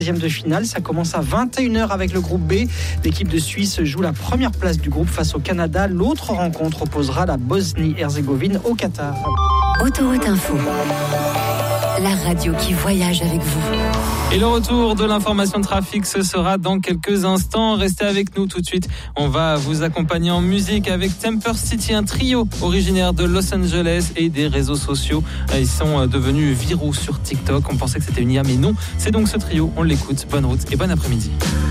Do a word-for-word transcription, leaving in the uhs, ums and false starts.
seizième de finale. Ça commence à vingt et une heures avec le groupe B. L'équipe de Suisse joue la première place du groupe face au Canada. L'autre rencontre opposera la Bosnie-Herzégovine au Qatar. Autoroute Info, la radio qui voyage avec vous. Et le retour de l'information de trafic, ce sera dans quelques instants. Restez avec nous tout de suite. On va vous accompagner en musique avec Temper City, un trio originaire de Los Angeles et des réseaux sociaux. Ils sont devenus viraux sur TikTok. On pensait que c'était une I A, mais non. C'est donc ce trio. On l'écoute. Bonne route et bon après-midi.